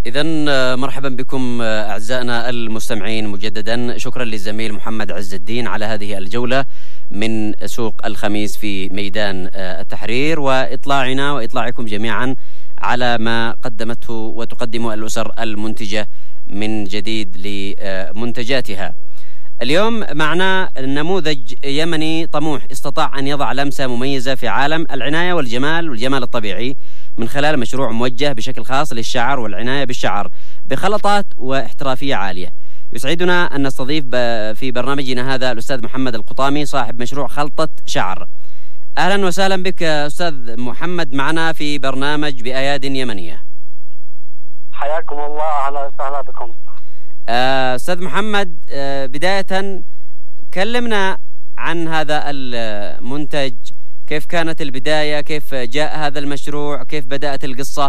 إذن مرحبا بكم أعزائنا المستمعين مجددا. شكرا للزميل محمد عز الدين على هذه الجولة من سوق الخميس في ميدان التحرير، وإطلاعنا وإطلاعكم جميعا على ما قدمته وتقدمه الأسر المنتجة من جديد لمنتجاتها. اليوم معنا نموذج يمني طموح استطاع أن يضع لمسة مميزة في عالم العناية والجمال الطبيعي من خلال مشروع موجه بشكل خاص للشعر والعناية بالشعر بخلطات واحترافية عالية. يسعدنا أن نستضيف في برنامجنا هذا الأستاذ محمد القطامي صاحب مشروع خلطة شعر. أهلا وسهلا بك أستاذ محمد معنا في برنامج بأياد يمنية. حياكم الله، أهلا وسهلا بكم. أستاذ محمد، بداية كلمنا عن هذا المنتج، كيف كانت البداية، كيف جاء هذا المشروع، كيف بدأت القصة؟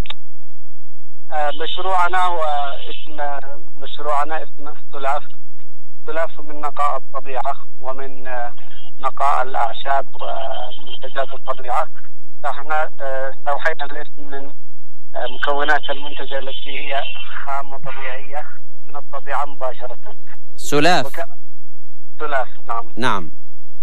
مشروعنا اسمه ثلاث من نقاء الطبيعة ومن نقاء الأعشاب ومنتجات الطبيعة. فاحنا استوحينا الاسم من مكونات المنتجة التي هي خامة طبيعية من الطبيعة مباشرة. ثلاث، نعم.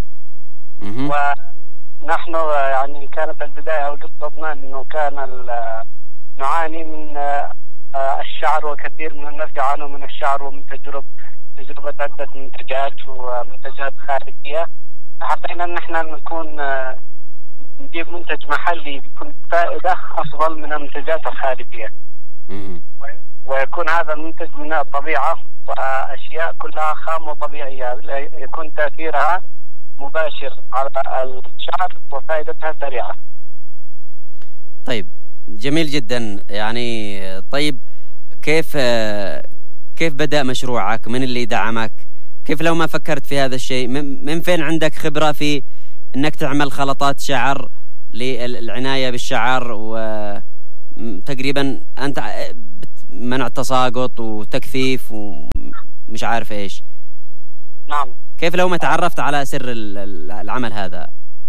ونحن يعني كانت البداية وقصتنا انه كان نعاني من الشعر، وكثير من الناس يعانوا من الشعر، ومن تجربة عدة منتجات ومنتجات خارجية. حبينا ان احنا نجيب منتج محلي بيكون فائدة افضل من المنتجات الخارجية، ويكون هذا المنتج من الطبيعة واشياء كلها خام وطبيعية، يكون تأثيرها مباشر على الشعر وفائدتها سريعة. طيب، جميل جدا. يعني طيب، كيف بدأ مشروعك؟ من اللي دعمك؟ كيف لو ما فكرت في هذا الشيء؟ من فين عندك خبرة في انك تعمل خلطات شعر للعناية بالشعر، وتقريبا انت منع تساقط وتكثيف ومش عارف ايش؟ نعم. كيف لو ما تعرفت على سر العمل هذا؟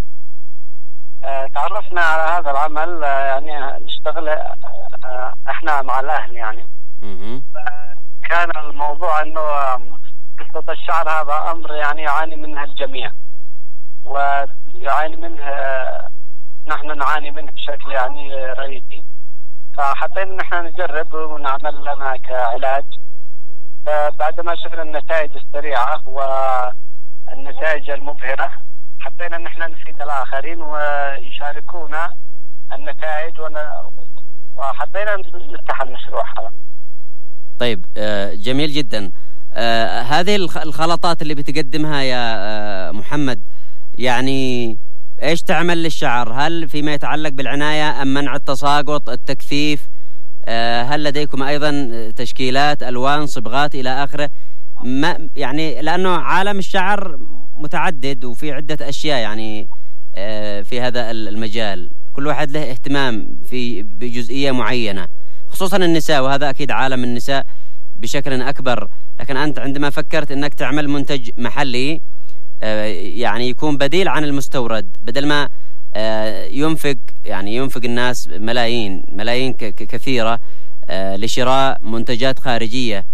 تعرفنا على هذا العمل يعني نشتغل احنا مع الاهل يعني. كان الموضوع انه قصة الشعر هذا امر يعني يعاني منها الجميع، ويعاني منه نحن نعاني منه بشكل يعني رئيسي. فحبينا نحن نجرب ونعمل لنا كعلاج. بعدما شفنا النتائج السريعة والنتائج المبهرة، حبينا ان احنا نفيد الاخرين ويشاركونا النتائج، وحبينا نفتح المشروع هذا. طيب، جميل جدا. هذه الخلطات اللي بتقدمها يا محمد، يعني ايش تعمل للشعر؟ هل فيما يتعلق بالعناية ام منع التساقط، التكثيف؟ هل لديكم ايضا تشكيلات، الوان، صبغات الى اخره؟ ما يعني لانه عالم الشعر متعدد وفي عدة اشياء يعني في هذا المجال، كل واحد له اهتمام بجزئية معينة، خصوصا النساء، وهذا اكيد عالم النساء بشكل اكبر. لكن انت عندما فكرت انك تعمل منتج محلي يعني يكون بديل عن المستورد، بدل ما ينفق الناس ملايين كثيرة لشراء منتجات خارجية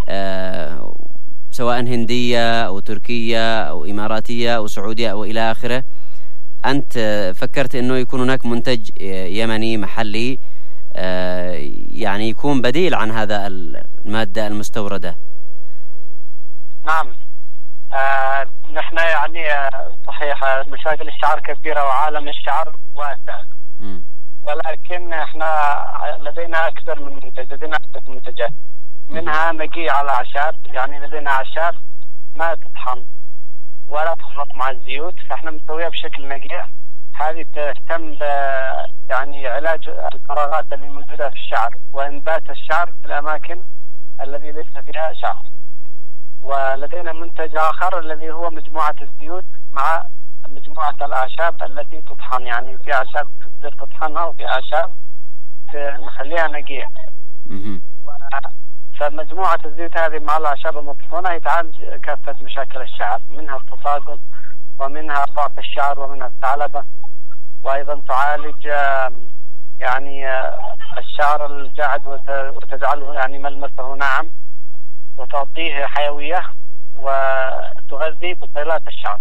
سواء هندية أو تركية أو إماراتية أو سعودية أو إلى آخره. أنت فكرت أنه يكون هناك منتج يمني محلي يعني يكون بديل عن هذا المادة المستوردة. نعم. نحن يعني صحيح مشاكل الشعر كثيرة وعالم الشعر واسع، ولكن احنا لدينا أكثر من منتج، لدينا عدة منتجات، منها نقي على الأعشاب. يعني لدينا أعشاب ما تطحن ولا تخلط مع الزيوت، فاحنا نسويها بشكل نقي. هذه تهتم يعني علاج الفراغات اللي موجودة في الشعر وإنبات الشعر في الأماكن التي ليس فيها شعر. ولدينا منتج آخر الذي هو مجموعة الزيوت مع مجموعة الأعشاب التي تطحن، يعني في أعشاب تقدر تطحنها وفي أعشاب نخليها نقية. فمجموعة الزيوت هذه مع الأعشاب المطحونة يتعالج كافة مشاكل الشعر، منها التساقط ومنها ضعف الشعر ومنها الثعلبة، وأيضا تعالج يعني الشعر الجاعد وتجعله يعني ملمسه ناعم وتعطيه حيوية وتغذي بصيلات الشعر.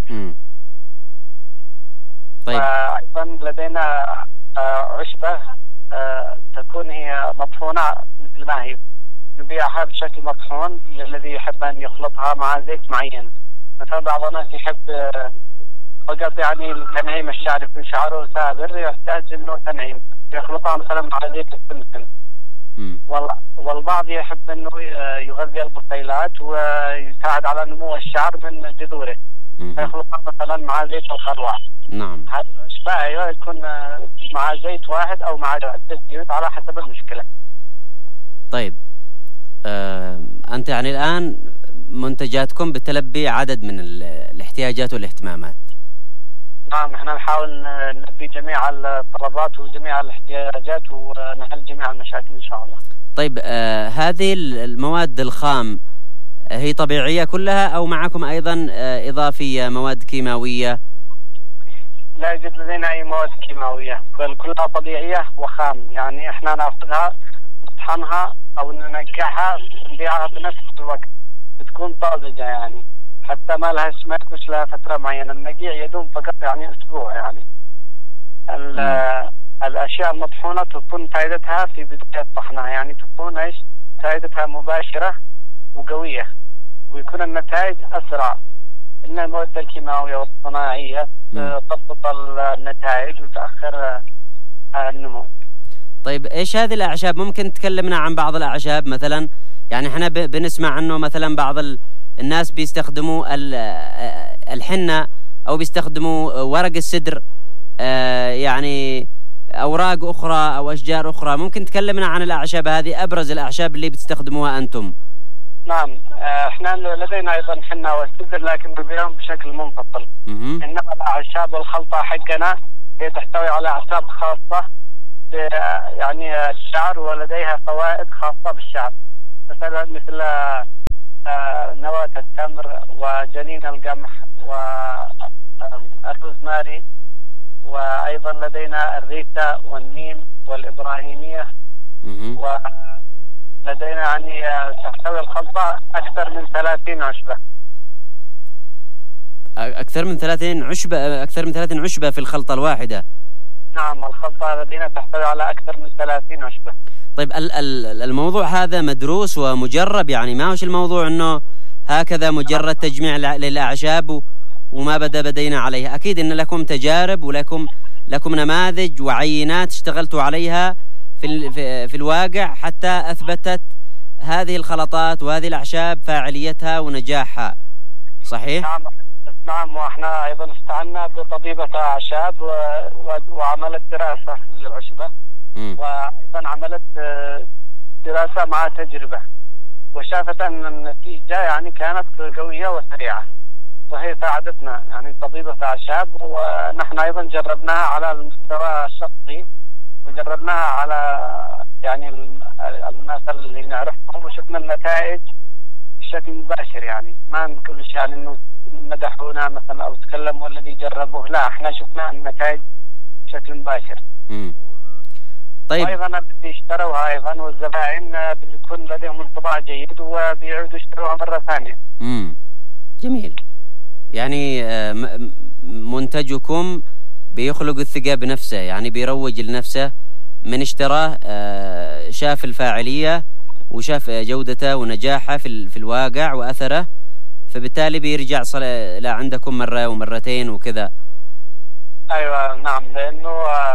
طيب. وأيضا لدينا عشبة تكون هي مطحونة مثل ما هي، نبيعها بشكل مطحون للذي يحب أن يخلطها مع زيت معين. مثلا بعض الناس يحب فقط يعني تنعيم الشعر، يكون شعره سابر يحتاج انه تنعيم، يخلطها مثلا مع زيت السمسم. والبعض يحب انه يغذي البصيلات ويساعد على نمو الشعر من جذوره، فيخلطها مثلا مع زيت الخروع. نعم. هذه الاشباه ايوه يكون مع زيت واحد او مع عدة زيوت على حسب المشكله. طيب انت يعني الان منتجاتكم بتلبي عدد من الاحتياجات والاهتمامات. نعم، احنا نحاول نلبي جميع الطلبات وجميع الاحتياجات ونحل جميع المشاكل ان شاء الله. طيب هذه المواد الخام هي طبيعية كلها او معكم ايضا اضافية مواد كيماوية؟ لا يوجد لدينا اي مواد كيماوية، بل كلها طبيعية وخام. يعني احنا ناخذها نطحنها او ننقعها نبيعها بنفس الوقت، بتكون طازجة يعني، حتى ما لها سمك، مش لها فترة معينة. النقيع يدوم فقط يعني أسبوع. يعني الأشياء المطحونة تكون فائدتها في بداية طحنها، يعني تكون فائدتها مباشرة وقوية، ويكون النتائج أسرع. إن المواد الكيماوية والصناعية تضبط النتائج وتأخر النمو. طيب إيش هذه الأعشاب؟ ممكن تكلمنا عن بعض الأعشاب مثلا؟ يعني احنا بنسمع أنه مثلا بعض الناس بيستخدموا الحنة أو بيستخدموا ورق السدر، يعني أوراق أخرى أو أشجار أخرى. ممكن تكلمنا عن الأعشاب هذه، أبرز الأعشاب اللي بتستخدموها أنتم؟ نعم، احنا لدينا أيضا حنة والسدر، لكن نبيعهم بشكل منفصل. إنما الأعشاب والخلطة حقنا هي تحتوي على أعشاب خاصة يعني الشعر، ولديها فوائد خاصة بالشعر، مثلا مثل نواة التمر وجنين القمح والروزماري، وأيضا لدينا الريتا والنيم والإبراهيمية، ولدينا يعني تحتوي الخلطة أكثر من 30 عشبة. أكثر من 30 عشبة؟ أكثر من 30 عشبة في الخلطة الواحدة؟ نعم، الخلطة لدينا تحتوي على أكثر من 30 عشبة. طيب الموضوع هذا مدروس ومجرب؟ يعني ما هوش الموضوع انه هكذا مجرد تجميع للأعشاب وما بدينا عليها. اكيد ان لكم تجارب ولكم نماذج وعينات اشتغلتوا عليها في الواقع حتى اثبتت هذه الخلطات وهذه الأعشاب فاعليتها ونجاحها، صحيح؟ نعم، واحنا ايضا استعنا بطبيبة أعشاب وعملت دراسة للعشبة، وأيضا عملت دراسة مع تجربة، وشافت أن النتيجة يعني كانت قوية وسريعة، وهي ساعدتنا يعني طبيبة أعشاب. ونحن أيضا جربناها على المستوى الشخصي، وجربناها على يعني الناس اللي نعرفهم، وشفنا النتائج بشكل مباشر. يعني ما نقولش يعني إنه مدحونا مثلا أو تكلموا الذي جربوه، لا، احنا شفنا النتائج بشكل مباشر. طيب. وايضا اللي اشتروها ايضا والزبائن بيكون لديهم انطباع جيد وبيعودوا يشتروها مرة ثانية. جميل. يعني منتجكم بيخلق الثقة بنفسه، يعني بيروج لنفسه، من اشتراه شاف الفاعلية وشاف جودته ونجاحه في الواقع وأثره، فبالتالي بيرجع عندكم مرة ومرتين وكذا. ايوه نعم، لانه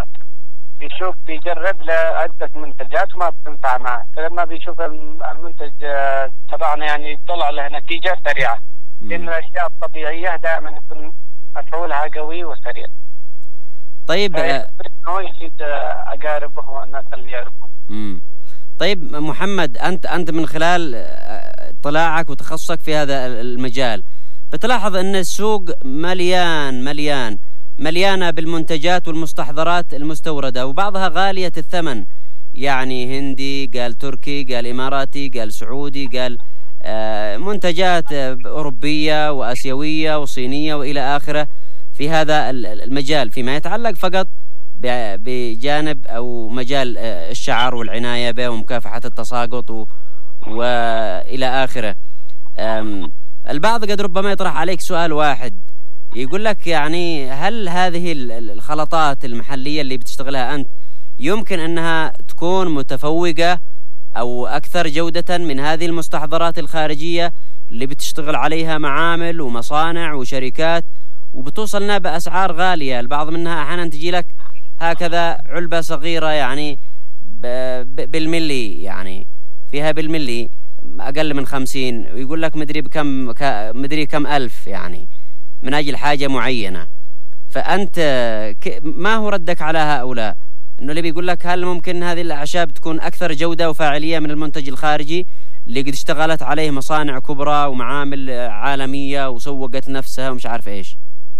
بيجرب لعدة منتجات وما بتنفع معه، فلما بيشوف المنتج تبعنا يعني يطلع له نتيجة سريعة، لأن الأشياء الطبيعية دائما يكون مفعولها قوي وسريع. طيب إنه يفيد أقاربه والناس اللي يعرفون. طيب محمد، أنت من خلال اطلاعك وتخصصك في هذا المجال بتلاحظ أن السوق مليانة بالمنتجات والمستحضرات المستوردة، وبعضها غالية الثمن، يعني هندي، قال تركي، قال إماراتي، قال سعودي، قال منتجات أوروبية وآسيوية وصينية وإلى آخره في هذا المجال، فيما يتعلق فقط بجانب أو مجال الشعر والعناية به ومكافحة التساقط وإلى آخره. البعض قد ربما يطرح عليك سؤال واحد، يقول لك يعني هل هذه الخلطات المحلية اللي بتشتغلها أنت يمكن أنها تكون متفوقة أو أكثر جودة من هذه المستحضرات الخارجية اللي بتشتغل عليها معامل ومصانع وشركات وبتوصلنا بأسعار غالية؟ البعض منها أحيانا تجي لك هكذا علبة صغيرة يعني بالملي، يعني فيها بالملي أقل من 50، ويقول لك مدري كم ألف يعني من أجل حاجة معينة. فأنت ما هو ردك على هؤلاء؟ إنه اللي بيقول لك هل ممكن هذه الأعشاب تكون أكثر جودة وفاعلية من المنتج الخارجي اللي قد اشتغلت عليه مصانع كبرى ومعامل عالمية وسوقت نفسها ومش عارف إيش؟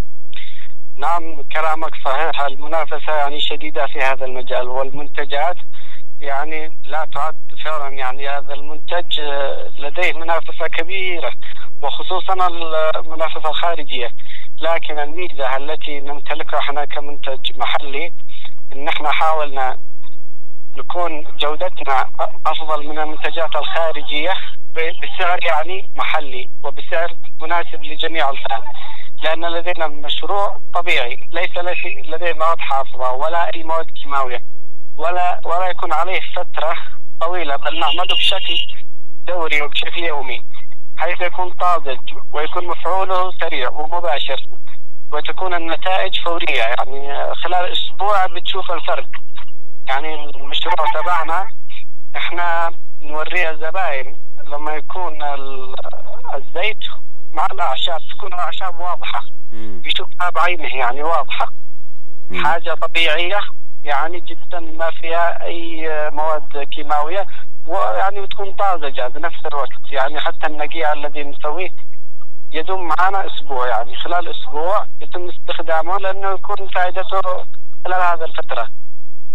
نعم كلامك صحيح، المنافسة يعني شديدة في هذا المجال، والمنتجات يعني لا تعد فعلا، يعني هذا المنتج لديه منافسة كبيرة وخصوصا المنافسة الخارجية. لكن الميزة التي نمتلكها احنا كمنتج محلي ان احنا حاولنا نكون جودتنا افضل من المنتجات الخارجية بسعر يعني محلي وبسعر مناسب لجميع الفئات، لان لدينا مشروع طبيعي ليس لديه مواد حافظة ولا اي مواد كيماوية ولا يكون عليه فترة طويلة، بل نعمله بشكل دوري وبشكل يومي حيث يكون طازج ويكون مفعوله سريع ومباشر وتكون النتائج فورية، يعني خلال أسبوع بتشوف الفرق. يعني المشروع تبعنا احنا نوريها الزبائن لما يكون الزيت مع الأعشاب تكون الأعشاب واضحة بيشوفها بعينه، يعني واضحة حاجة طبيعية يعني جدا ما فيها أي مواد كيماوية، ويعني بتكون طازجة بنفس الوقت. يعني حتى النقيع الذي نسويه يدوم معنا أسبوع، يعني خلال أسبوع يتم استخدامه لأنه يكون فائدته خلال هذا الفترة.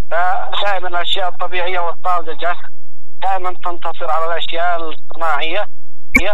فدائما الأشياء الطبيعية والطازجة دائما تنتصر على الأشياء الصناعية